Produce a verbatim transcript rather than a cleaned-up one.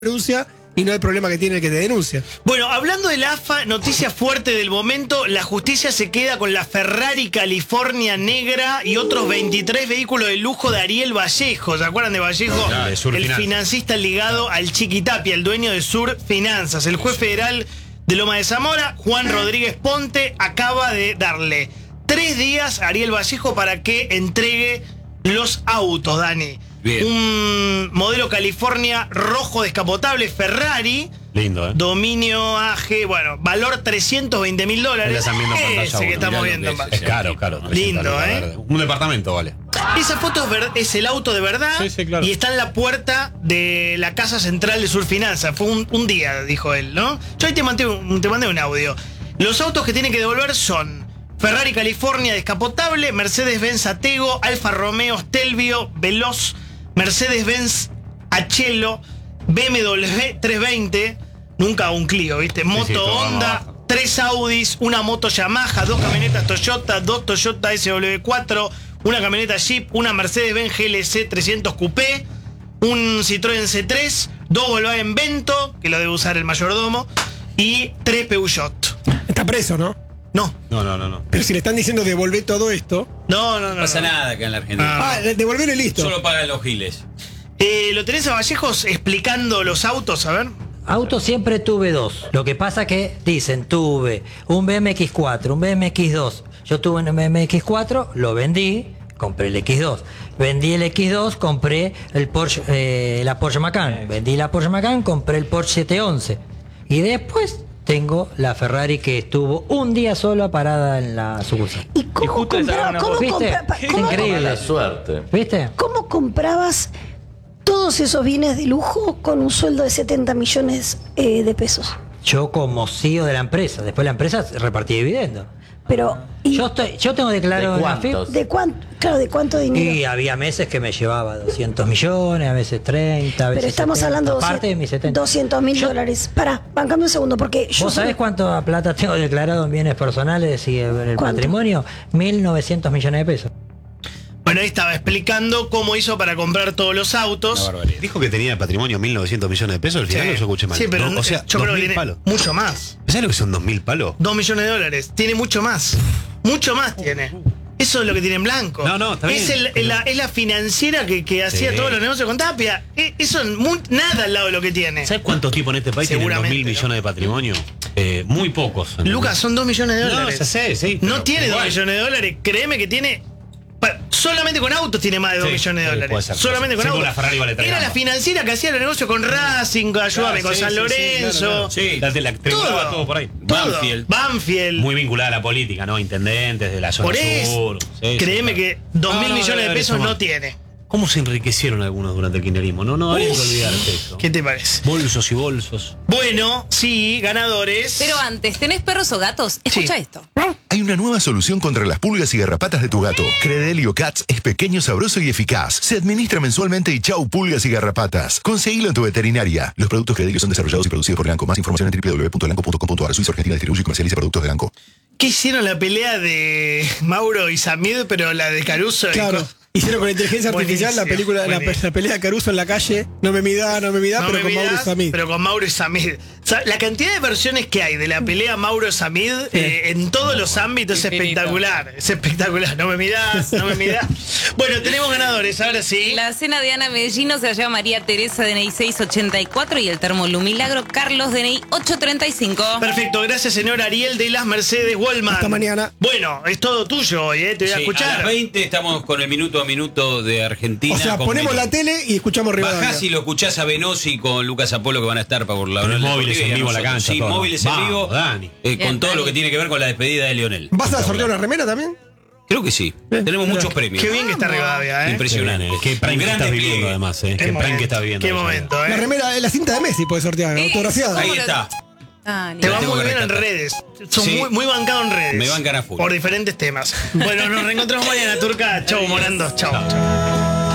denuncia y no el problema que tiene el que te denuncia. Bueno, hablando del A F A, noticia fuerte del momento, la justicia se queda con la Ferrari California negra y otros veintitrés vehículos de lujo de Ariel Vallejo. ¿Se acuerdan de Vallejo? Claro, de Sur el Finanzas. financista ligado al Chiquitapia, el dueño de Sur Finanzas. El juez federal de Loma de Zamora, Juan Rodríguez Ponte, acaba de darle tres días a Ariel Vallejo para que entregue los autos, Dani. Bien. Un modelo California rojo descapotable Ferrari. Lindo, ¿eh? Dominio A G, bueno, valor trescientos veinte mil Ahí la dólares. están viendo en pantalla Ese uno, que estamos mirá lo viendo. que es, es caro, caro. Lindo, trescientos ¿eh? lucas, un departamento vale. Esa foto es, ver- es el auto de verdad. Sí, sí, claro. Y está en la puerta de la casa central de Sur Finanzas. Fue un, un día, dijo él, ¿no? Yo ahí te mandé, un, te mandé un audio. Los autos que tienen que devolver son Ferrari California descapotable, Mercedes-Benz Atego, Alfa Romeo Stelvio Veloz, Mercedes-Benz Achelo, B M W trescientos veinte, nunca un Clio, ¿viste? Moto sí, todo Honda, abajo. tres Audis, una moto Yamaha, dos camionetas Toyota, dos Toyota S W cuatro, una camioneta Jeep, una Mercedes-Benz G L C trescientos Coupé, un Citroën C tres, dos Volkswagen Vento, que lo debe usar el mayordomo, y tres Peugeot. Está preso, ¿no? No, No, no, no, no. Pero si le están diciendo devolver todo esto. no, no, no. No pasa no. nada acá en la Argentina. Ah, devolverlo y listo. Solo pagan los giles. Eh, ¿Lo tenés a Vallejos explicando los autos? A ver. Auto siempre tuve dos. Lo que pasa que dicen, tuve un B M X cuatro, un B M X dos. Yo tuve un B M X cuatro, lo vendí, compré el X dos. Vendí el X dos, compré el Porsche, eh, la Porsche Macan. Vendí la Porsche Macan, compré el Porsche siete once. Y después tengo la Ferrari que estuvo un día sola parada en la sucursal. ¿Y cómo justo esa era comprabas? una ¿Cómo, foto. compra- ¿Viste? cómo- Es increíble. Mala suerte. ¿Viste? cómo comprabas todos esos bienes de lujo con un sueldo de setenta millones eh, de pesos? Yo como C E O de la empresa, después la empresa repartía dividendos. Pero, ¿y Yo estoy, yo tengo declarado ¿De en la F I P. cuántos? de cuánto, claro, de cuánto dinero? Y había meses que me llevaba doscientos millones, a veces treinta, a veces Pero estamos setenta, hablando de aparte de mis setenta. doscientos mil Yo- dólares. Pará, bancame un segundo, porque yo... ¿Vos sabés cuánto plata tengo declarado en bienes personales y en el ¿Cuánto? patrimonio? mil novecientos millones de pesos. Bueno, ahí estaba explicando cómo hizo para comprar todos los autos. Dijo que tenía de patrimonio mil novecientos millones de pesos, al final no se escuché mal. Sí, pero No, o sea, yo creo que dos mil tiene palos. mucho más. ¿Sabes lo que son dos mil palos? Dos millones de dólares. Tiene mucho más. Mucho más tiene. Eso es lo que tiene en blanco. No, no, está bien. Es, el- es la, es la financiera que, que hacía Sí. todos los negocios con Tapia. Eh, Eso es mu- nada al lado de lo que tiene. ¿Sabes cuántos tipos en este país tienen dos Seguramente, mil ¿no? millones de patrimonio? Eh, muy pocos. ¿entendés? Lucas, son dos millones de No, dólares. ya sé, sí, No pero tiene dos igual. millones de dólares. Créeme que tiene. pa- Solamente con autos tiene más de dos Sí, millones de sí, dólares. puede ser, Solamente puede con ser. Sí, autos. porque la Ferrari vale tres Era la gambas. financiera que hacía los negocios con Racing, con Ayúdame, Claro, con sí, San sí, sí, Lorenzo. claro, claro. Sí, la, la triangulaba todo por ahí. Todo. Banfield. Banfield. Muy vinculada a la política, ¿no? Intendentes de la zona Por eso, sur. Sí, créeme sí, que claro. dos No, mil no, millones debe de haber pesos eso no más. tiene. ¿Cómo se enriquecieron algunos durante el kirchnerismo? No, no, habría que olvidarse eso. ¿Qué te parece? Bolsos y bolsos. Bueno, sí, ganadores. Pero antes, ¿tenés perros o gatos? Escucha Sí. esto. Hay una nueva solución contra las pulgas y garrapatas de tu gato. Credelio Cats es pequeño, sabroso y eficaz. Se administra mensualmente y chau pulgas y garrapatas. Conseguilo en tu veterinaria. Los productos Credelio son desarrollados y producidos por Ganco. Más información en w w w punto ganco punto com punto a r. Suiza Argentina distribuye y comercializa productos de Ganco. ¿Qué hicieron la pelea de Mauro y Samid, pero la de Caruso? y Claro. co- Hicieron con inteligencia artificial la Buenísimo, película, la, buenísimo. la pelea de Caruso en la calle. No me mida, no me mida, No pero me con Mauro y mirás, Samid. Pero con Mauro y Samid. O sea, la cantidad de versiones que hay de la pelea Mauro-Samid eh, en todos los ámbitos es Infinito. espectacular. Es espectacular. No me mirás, no me mirás. Bueno, tenemos ganadores, ahora sí. La cena de Ana Mellino se la lleva María Teresa, D N I seis ochenta y cuatro, y el termo Lumilagro Carlos, D N I ocho treinta y cinco. Perfecto, gracias señor Ariel de las Mercedes Wallman. Hasta mañana. Bueno, es todo tuyo hoy, ¿eh? Te voy a Sí, escuchar. a las veinte estamos con el minuto a minuto de Argentina. O sea, con ponemos Meloni. la tele y escuchamos Rivadavia. Bajás y lo escuchás a Venosi con Lucas Apolo que van a estar por la Con Oral móviles Deportiva y en a vivo a la nosotros. cancha, Sí, todo. móviles en Vamos, vivo. Dani. eh, Bien, con todo Dani. lo que tiene que ver con la despedida de Lionel. ¿Vas a sortear una remera también? Creo que sí. Tenemos Mira. muchos premios. Qué bien que está Rivadavia, ¿eh? Impresionante. Qué prime que Un gran estás despliegue. viviendo, además, ¿eh? Qué Qué prime momento, que estás viviendo. Qué momento, La ¿eh? remera, la cinta de Messi puede sortear, Eh, autografiada. Ahí ¿Cómo lo- está. Ah, Te ni- va tengo muy que bien en rescatar. redes. Son Sí. muy, muy bancado en redes. Me bancan a full. Por diferentes temas. Bueno, nos reencontramos mañana, Turca. Chau, Morando. Chau.